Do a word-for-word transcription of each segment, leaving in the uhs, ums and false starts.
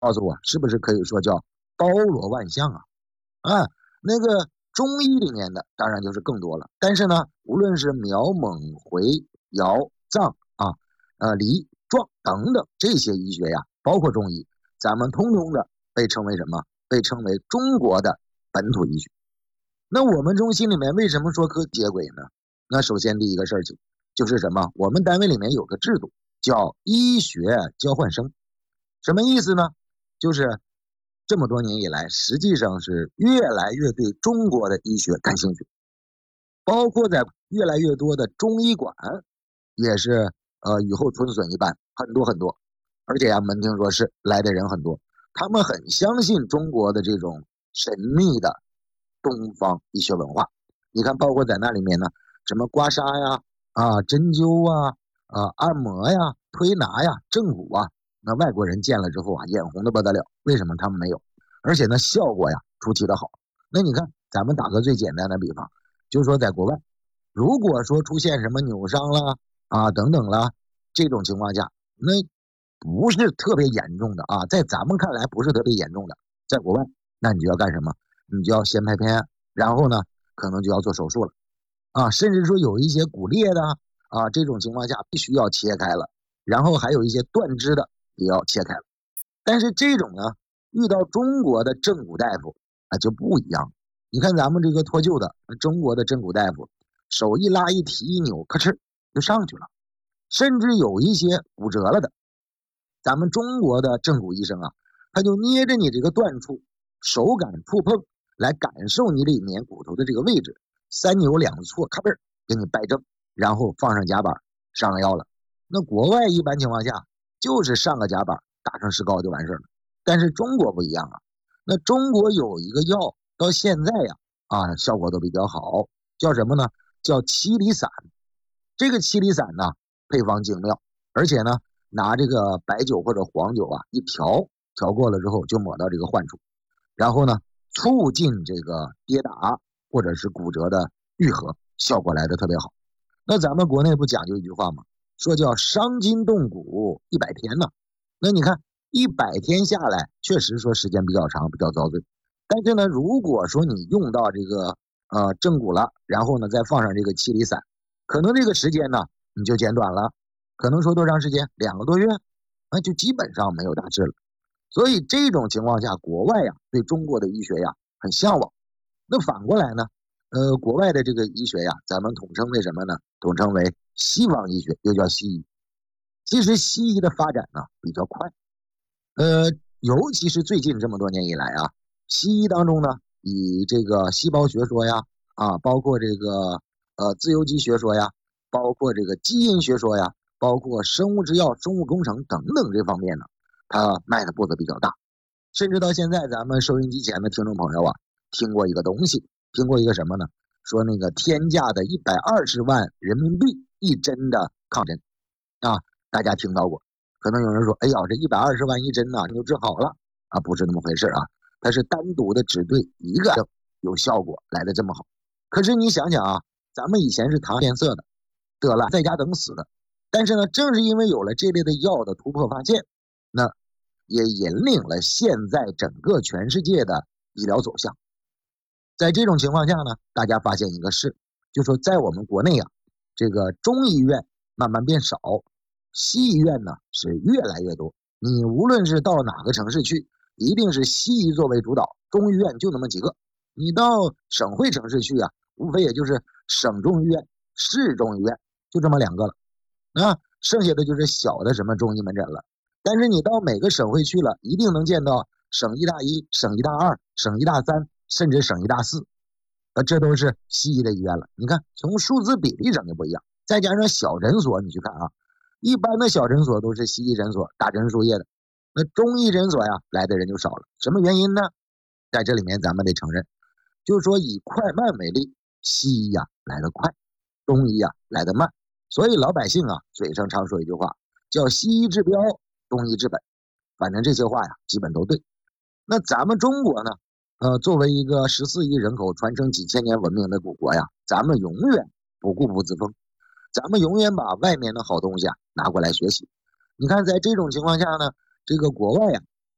告诉我，是不是可以说叫包罗万象啊？啊，那个中医里面的当然就是更多了，但是呢，无论是苗蒙回姚藏啊、呃黎壮等等这些医学呀，包括中医，咱们通通的被称为什么？被称为中国的本土医学。那我们中心里面为什么说可接轨呢？那首先第一个事情就是什么？我们单位里面有个制度叫医学交换生，什么意思呢？就是这么多年以来，实际上是越来越对中国的医学感兴趣，包括在越来越多的中医馆也是呃雨后春笋一般，很多很多，而且啊，门庭若市，来的人很多，他们很相信中国的这种神秘的东方医学文化。你看，包括在那里面呢，什么刮痧呀、啊针灸啊、啊按摩呀、推拿呀、正骨啊，那外国人见了之后啊，眼红的不得了。为什么他们没有？而且呢，效果呀出奇的好。那你看，咱们打个最简单的比方，就是说在国外，如果说出现什么扭伤啦啊等等啦这种情况下，那不是特别严重的啊，在咱们看来不是特别严重的，在国外，那你就要干什么？你就要先拍片，然后呢，可能就要做手术了啊，甚至说有一些骨裂的啊，这种情况下必须要切开了，然后还有一些断肢的也要切开了。但是这种呢，遇到中国的正骨大夫啊就不一样。你看咱们这个脱臼的中国的正骨大夫，手一拉一提一扭，咔哧就上去了，甚至有一些骨折了的，咱们中国的正骨医生啊，他就捏着你这个断处，手感触碰来感受你里面骨头的这个位置，三扭两错，咔嘣给你掰正，然后放上夹板，上药了。那国外一般情况下就是上个夹板，打上石膏就完事了。但是中国不一样啊，那中国有一个药到现在呀啊效果都比较好，叫什么呢？叫七厘散。这个七厘散呢配方精妙，而且呢拿这个白酒或者黄酒啊一调，调过了之后就抹到这个患处，然后呢促进这个跌打或者是骨折的愈合，效果来的特别好。那咱们国内不讲究一句话吗？说叫伤筋动骨一百天呢。那你看一百天下来，确实说时间比较长，比较遭罪。但是呢，如果说你用到这个呃正骨了，然后呢再放上这个七厘散，可能这个时间呢你就减短了，可能说多长时间？两个多月，那就基本上没有大事了。所以这种情况下，国外呀对中国的医学呀很向往。那反过来呢，呃，国外的这个医学呀，咱们统称为什么呢？统称为西方医学，又叫西医。其实西医的发展呢比较快，呃，尤其是最近这么多年以来啊，西医当中呢，以这个细胞学说呀，啊，包括这个呃自由基学说呀，包括这个基因学说呀，包括生物制药、生物工程等等这方面呢，它迈的步子比较大。甚至到现在，咱们收音机前的听众朋友啊，听过一个东西，听过一个什么呢？说那个天价的一百二十万人民币一针的抗针啊，大家听到过。可能有人说，哎呀，这一百二十万一针呢、啊，你就治好了啊？不是那么回事啊，它是单独的只对一个针有效果，来的这么好。可是你想想啊，咱们以前是糖变色的，得了在家等死的，但是呢，正是因为有了这类的药的突破发现，那也引领了现在整个全世界的医疗走向。在这种情况下呢，大家发现一个事，就说在我们国内啊，这个中医院慢慢变少，西医院呢是越来越多。你无论是到哪个城市去，一定是西医作为主导，中医院就那么几个。你到省会城市去啊，无非也就是省中医院、市中医院，就这么两个了。啊，剩下的就是小的什么中医门诊了。但是你到每个省会去了，一定能见到省医大一、省医大二、省医大三，甚至省医大四。呃，这都是西医的医院了。你看，从数字比例上就不一样。再加上小诊所，你去看啊，一般的小诊所都是西医诊所，打针输液的。那中医诊所呀，来的人就少了。什么原因呢？在这里面咱们得承认，就是说以快慢为例，西医呀来得快，中医呀来得慢。所以老百姓啊，嘴上常说一句话，叫西医治标，中医治本。反正这些话呀，基本都对。那咱们中国呢，呃，作为一个十四亿人口、传承几千年文明的古国呀，咱们永远不固步自封，咱们永远把外面的好东西啊拿过来学习。你看，在这种情况下呢，这个国外呀，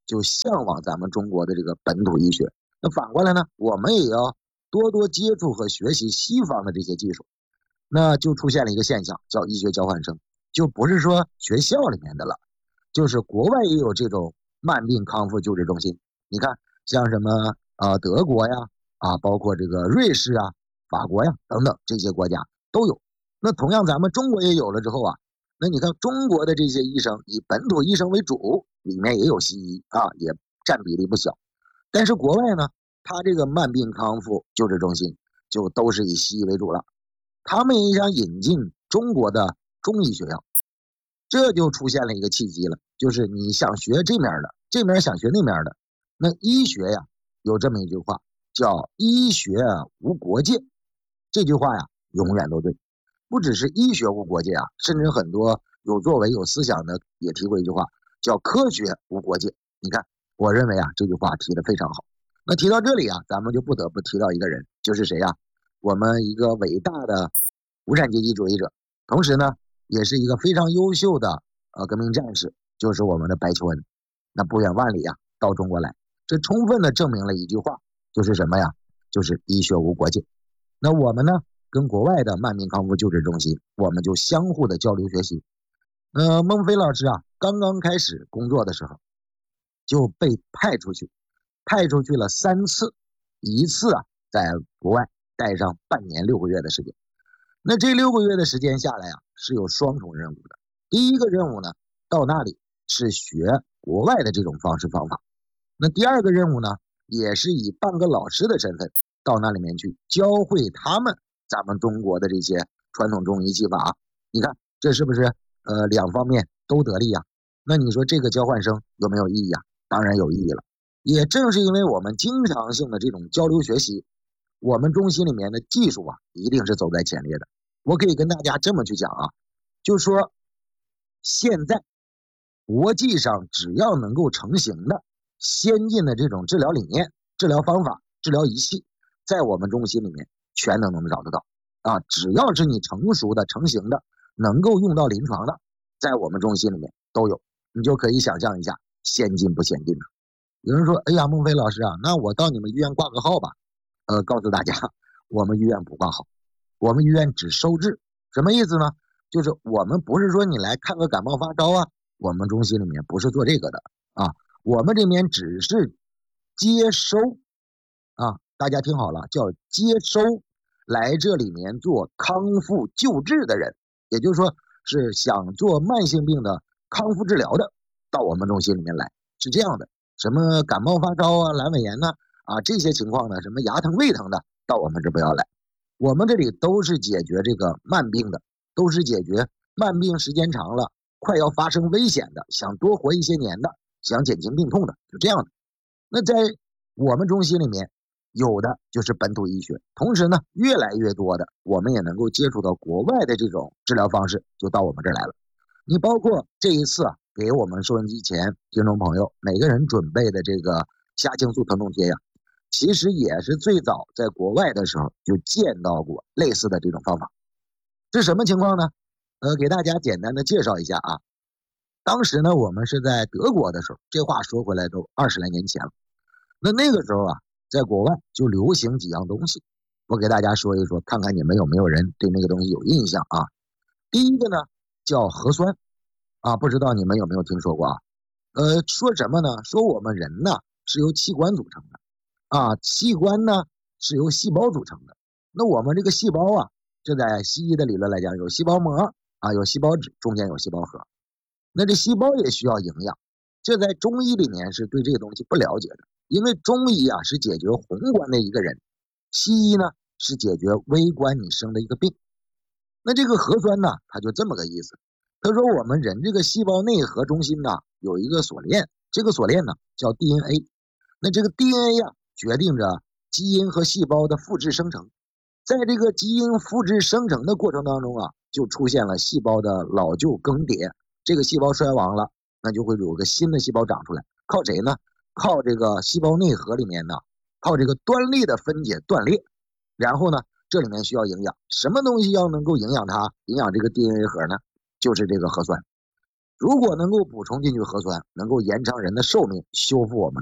就向往咱们中国的这个本土医学。那反过来呢，我们也要多多接触和学习西方的这些技术。那就出现了一个现象，叫医学交换生，就不是说学校里面的了，就是国外也有这种慢病康复救治中心。你看，像什么呃德国呀，啊，包括这个瑞士啊、法国呀等等这些国家都有。那同样咱们中国也有了之后啊，那你看中国的这些医生以本土医生为主，里面也有西医啊，也占比例不小。但是国外呢，他这个慢病康复救治中心就都是以西医为主了。他们也想引进中国的中医学校，这就出现了一个契机了，就是你想学这面的，这面想学那面的。那医学呀，有这么一句话叫医学无国界，这句话呀永远都对。不只是医学无国界啊，甚至很多有作为有思想的也提过一句话叫科学无国界。你看，我认为啊这句话提得非常好。那提到这里啊，咱们就不得不提到一个人，就是谁呀？我们一个伟大的无产阶级主义者，同时呢也是一个非常优秀的呃革命战士，就是我们的白求恩。那不远万里啊到中国来，这充分的证明了一句话，就是什么呀？就是医学无国界。那我们呢跟国外的慢病康复救治中心，我们就相互的交流学习。呃，孟非老师啊刚刚开始工作的时候就被派出去，派出去了三次，一次啊在国外待上半年六个月的时间。那这六个月的时间下来啊，是有双重任务的。第一个任务呢，到那里是学国外的这种方式方法。那第二个任务呢，也是以半个老师的身份到那里面去教会他们咱们中国的这些传统中医技法。你看这是不是呃两方面都得利呀？那你说这个交换生有没有意义啊？当然有意义了。也正是因为我们经常性的这种交流学习，我们中心里面的技术啊，一定是走在前列的。我可以跟大家这么去讲啊，就是说现在国际上只要能够成型的先进的这种治疗理念、治疗方法、治疗仪器，在我们中心里面全都能找得到啊。只要是你成熟的、成型的，能够用到临床的，在我们中心里面都有。你就可以想象一下先进不先进呢？有人说，哎呀，孟非老师啊，那我到你们医院挂个号吧。呃，告诉大家，我们医院不挂号，我们医院只收治。什么意思呢？就是我们不是说你来看个感冒发烧啊，我们中心里面不是做这个的啊，我们这边只是接收啊，大家听好了，叫接收来这里面做康复救治的人，也就是说是想做慢性病的康复治疗的，到我们中心里面来，是这样的。什么感冒发烧啊、阑尾炎呢啊这些情况呢，什么牙疼胃疼的，到我们这不要来。我们这里都是解决这个慢病的，都是解决慢病时间长了快要发生危险的，想多活一些年的，想减轻病痛的，就这样的。那在我们中心里面有的就是本土医学，同时呢越来越多的我们也能够接触到国外的这种治疗方式，就到我们这儿来了。你包括这一次啊，给我们收音机前听众朋友每个人准备的这个虾青素疼痛贴呀，其实也是最早在国外的时候就见到过类似的这种方法。是什么情况呢？呃，给大家简单的介绍一下啊。当时呢，我们是在德国的时候，这话说回来都二十来年前了。那那个时候啊，在国外就流行几样东西，我给大家说一说，看看你们有没有人对那个东西有印象啊。第一个呢叫核酸啊，不知道你们有没有听说过啊？呃，说什么呢？说我们人呢是由器官组成的啊，器官呢是由细胞组成的。那我们这个细胞啊，这在西医的理论来讲，有细胞膜啊，有细胞质，中间有细胞核。那这细胞也需要营养，这在中医里面是对这个东西不了解的，因为中医啊是解决宏观的一个人，西医呢是解决微观你生的一个病。那这个核酸呢，它就这么个意思。他说我们人这个细胞内核中心呢有一个锁链，这个锁链呢叫 D N A。那这个 D N A 呀，决定着基因和细胞的复制生成。在这个基因复制生成的过程当中啊，就出现了细胞的老旧更迭。这个细胞衰亡了，那就会有个新的细胞长出来。靠谁呢？靠这个细胞内核里面呢，靠这个端粒的分解断裂。然后呢，这里面需要营养，什么东西要能够营养它，营养这个 D N A 核呢？就是这个核酸。 如果能够补充进去核酸，能够延长人的寿命，修复我们